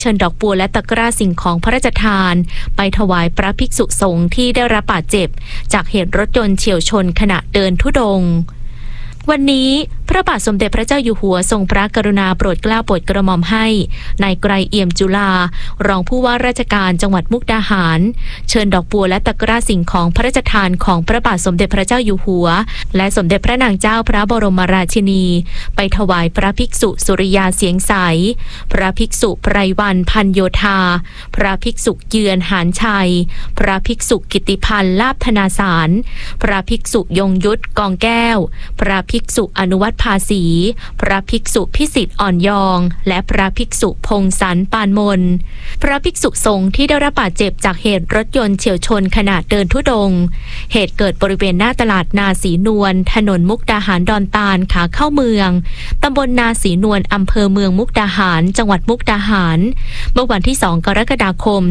เชิญดอกบัวและตะกร้าสิ่งของพระราชทานไปถวายพระภิกษุสงฆ์ที่ได้รับบาดเจ็บจากเหตุรถยนต์เฉี่ยวชนขณะเดินธุดงค์วันนี้พระบาทสมเด็จพระเจ้าอยู่หัวทรงพระกรุณาโปรดเกล้าโปรดกระหม่อมให้นายไกรเอี่ยมจุฬารองผู้ว่าราชการจังหวัดมุกดาหารเชิญดอกบัวและตะกร้าสิ่งของพระราชทานของพระบาทสมเด็จพระเจ้าอยู่หัวและสมเด็จพระนางเจ้าพระบรมราชินีไปถวายพระภิกษุสุริยาเสียงใสพระภิกษุไพรวันพันโยธาพระภิกษุเยือนหานชัยพระภิกษุกิติพันธ์ลาภธนาสารพระภิกษุยงยุทธกองแก้วพระภิกษุอนุวัฒน์ภาษีพระภิกษุพิสิทธิ์อ่อนยองและพระภิกษุพงศรปานมนพระภิกษุสงฆ์ที่ได้รับบาดเจ็บจากเหตุรถยนต์เฉี่ยวชนขณะเดินธุดงค์เหตุเกิดบริเวณหน้าตลาดนาศรีนวลถนนมุกดาหารดอนตาลขาเข้าเมืองตำบลนาศรีนวลอำเภอเมืองมุกดาหารจังหวัดมุกดาหารเมื่อวันที่2 กรกฎาคม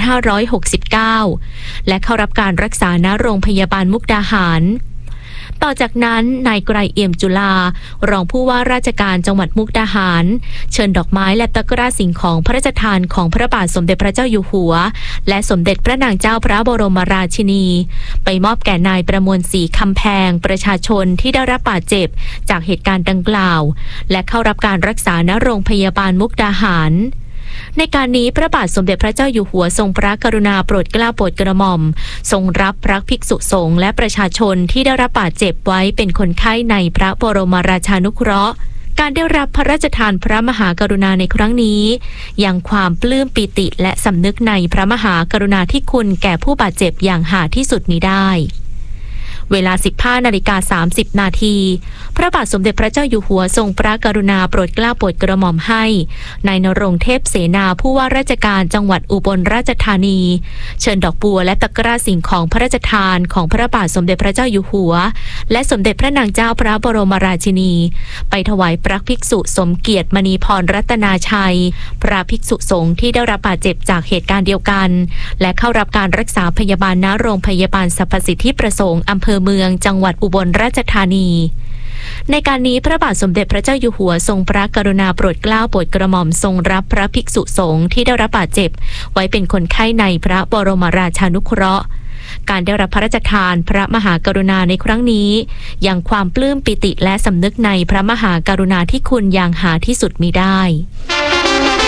2569และเข้ารับการรักษาณโรงพยาบาลมุกดาหารต่อจากนั้นนายไกรเอี่ยมจุฬารองผู้ว่าราชการจังหวัดมุกดาหารเชิญดอกไม้และตะกร้าสิ่งของพระราชทานของพระบาทสมเด็จพระเจ้าอยู่หัวและสมเด็จพระนางเจ้าพระบรมราชินีไปมอบแก่นายประมวลศรีคำแพงประชาชนที่ได้รับบาดเจ็บจากเหตุการณ์ดังกล่าวและเข้ารับการรักษาณโรงพยาบาลมุกดาหารในการนี้พระบาทสมเด็จพระเจ้าอยู่หัวทรงพระกรุณาโปรดเกล้าโปรดกระหม่อมทรงรับพระภิกษุสงฆ์และประชาชนที่ได้รับบาดเจ็บไว้เป็นคนไข้ในพระบรมราชานุเคราะห์การได้รับพระราชทานพระมหากรุณาในครั้งนี้ยังความปลื้มปิติและสำนึกในพระมหากรุณาธิคุณแก่ผู้บาดเจ็บอย่างหาที่สุดมิได้เวลา 15:30 นาทีพระบาทสมเด็จพระเจ้าอยู่หัวทรงพระกรุณาโปรดเกล้าโปรดกระหม่อมให้นายณรงค์เทพเสนาผู้ว่าราชการจังหวัดอุบลราชธานีเชิญดอกบัวและตะกร้าสิ่งของพระราชทานของพระบาทสมเด็จพระเจ้าอยู่หัวและสมเด็จพระนางเจ้าพระบรมราชินีไปถวายพระภิกษุสมเกียรติมณีพรรัตนาชัยพระภิกษุสงฆ์ที่ได้รับบาดเจ็บจากเหตุการณ์เดียวกันและเข้ารับการรักษาพยาบาลณโรงพยาบาลสรรพสิทธิประสงค์อำเภอเมืองจังหวัดอุบลราชธานีในการนี้พระบาทสมเด็จพระเจ้าอยู่หัวทรงพระกรุณาโปรดเกล้าโปรดกระหม่อมทรงรับพระภิกษุสงฆ์ที่ได้รับบาดเจ็บไว้เป็นคนไข้ในพระบรมราชานุเคราะห์การได้รับพระราชทานพระมหากรุณาในครั้งนี้ยังความปลื้มปิติและสำนึกในพระมหากรุณาธิคุณอย่างหาที่สุดมิได้